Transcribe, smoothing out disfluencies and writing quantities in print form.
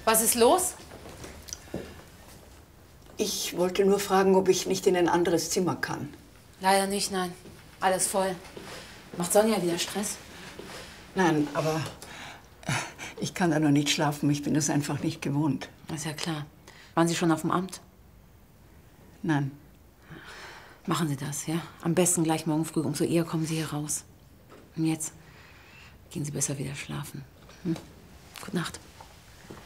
Was ist los? Ich wollte nur fragen, ob ich nicht in ein anderes Zimmer kann. Leider nicht, nein. Alles voll. Macht Sonja wieder Stress? Nein, aber ich kann da noch nicht schlafen. Ich bin das einfach nicht gewohnt. Das ist ja klar. Waren Sie schon auf dem Amt? Nein. Machen Sie das, ja? Am besten gleich morgen früh. Umso eher kommen Sie hier raus. Und jetzt gehen Sie besser wieder schlafen. Hm? Gute Nacht.